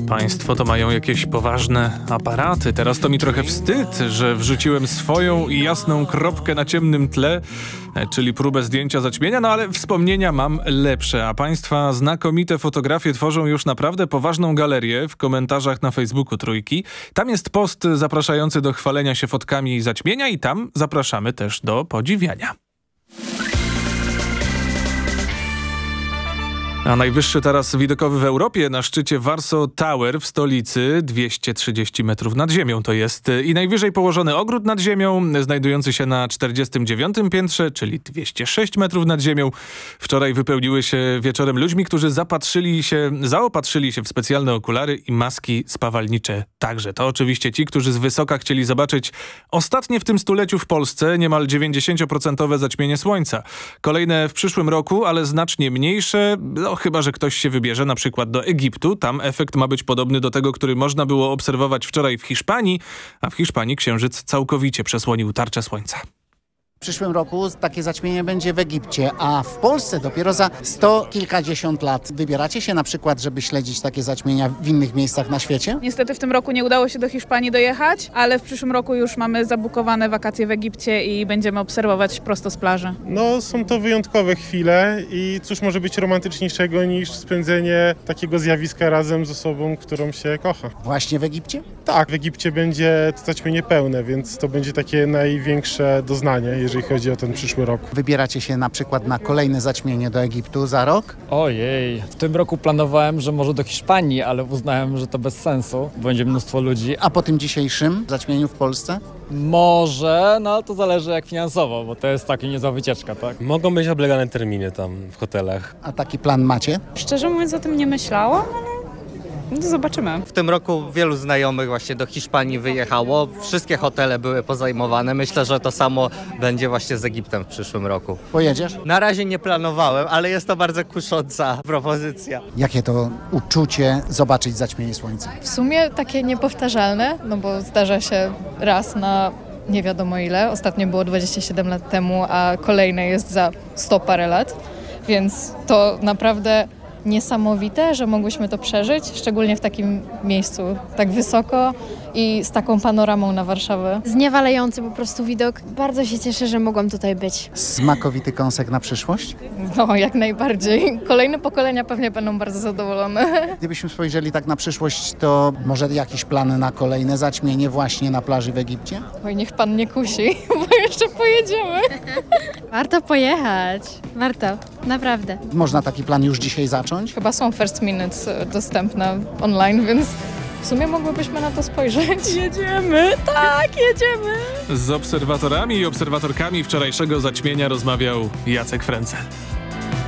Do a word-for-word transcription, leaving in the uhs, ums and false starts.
Państwo to mają jakieś poważne aparaty. Teraz to mi trochę wstyd, że wrzuciłem swoją jasną kropkę na ciemnym tle, czyli próbę zdjęcia zaćmienia, no ale wspomnienia mam lepsze, a Państwa znakomite fotografie tworzą już naprawdę poważną galerię w komentarzach na Facebooku Trójki. Tam jest post zapraszający do chwalenia się fotkami zaćmienia i tam zapraszamy też do podziwiania. A najwyższy taras widokowy w Europie na szczycie Warsaw Tower w stolicy, dwieście trzydzieści metrów nad ziemią to jest, i najwyżej położony ogród nad ziemią, znajdujący się na czterdziestym dziewiątym piętrze, czyli dwieście sześć metrów nad ziemią. Wczoraj wypełniły się wieczorem ludźmi, którzy zapatrzyli się, zaopatrzyli się w specjalne okulary i maski spawalnicze. Także to oczywiście ci, którzy z wysoka chcieli zobaczyć ostatnie w tym stuleciu w Polsce niemal dziewięćdziesięcioprocentowe zaćmienie słońca. Kolejne w przyszłym roku, ale znacznie mniejsze, no chyba że ktoś się wybierze na przykład do Egiptu. Tam efekt ma być podobny do tego, który można było obserwować wczoraj w Hiszpanii, a w Hiszpanii księżyc całkowicie przesłonił tarczę słońca. W przyszłym roku takie zaćmienie będzie w Egipcie, a w Polsce dopiero za sto kilkadziesiąt lat. Wybieracie się na przykład, żeby śledzić takie zaćmienia w innych miejscach na świecie? Niestety w tym roku nie udało się do Hiszpanii dojechać, ale w przyszłym roku już mamy zabukowane wakacje w Egipcie i będziemy obserwować prosto z plaży. No, są to wyjątkowe chwile i cóż może być romantyczniejszego niż spędzenie takiego zjawiska razem z osobą, którą się kocha. Właśnie w Egipcie? Tak, w Egipcie będzie to zaćmienie pełne, więc to będzie takie największe doznanie, jeżeli chodzi o ten przyszły rok. Wybieracie się na przykład na kolejne zaćmienie do Egiptu za rok? Ojej, w tym roku planowałem, że może do Hiszpanii, ale uznałem, że to bez sensu. Będzie mnóstwo ludzi. A po tym dzisiejszym zaćmieniu w Polsce? Może, no ale to zależy jak finansowo, bo to jest taka niezła wycieczka, tak? Mogą być oblegane terminy tam w hotelach. A taki plan macie? Szczerze mówiąc o tym nie myślałam, ale no zobaczymy. W tym roku wielu znajomych właśnie do Hiszpanii wyjechało. Wszystkie hotele były pozajmowane. Myślę, że to samo będzie właśnie z Egiptem w przyszłym roku. Pojedziesz? Na razie nie planowałem, ale jest to bardzo kusząca propozycja. Jakie to uczucie zobaczyć zaćmienie słońca? W sumie takie niepowtarzalne, no bo zdarza się raz na nie wiadomo ile. Ostatnio było dwadzieścia siedem lat temu, a kolejne jest za sto parę lat. Więc to naprawdę niesamowite, że mogłyśmy to przeżyć, szczególnie w takim miejscu tak wysoko i z taką panoramą na Warszawę. Zniewalający po prostu widok. Bardzo się cieszę, że mogłam tutaj być. Smakowity kąsek na przyszłość? No, jak najbardziej. Kolejne pokolenia pewnie będą bardzo zadowolone. Gdybyśmy spojrzeli tak na przyszłość, to może jakiś plan na kolejne zaćmienie właśnie na plaży w Egipcie? Oj, niech pan nie kusi, bo jeszcze pojedziemy. Warto pojechać. Warto. Naprawdę. Można taki plan już dzisiaj zacząć? Chyba są first minutes dostępne online, więc w sumie mogłybyśmy na to spojrzeć. Jedziemy, tak, jedziemy. Z obserwatorami i obserwatorkami wczorajszego zaćmienia rozmawiał Jacek Frencel.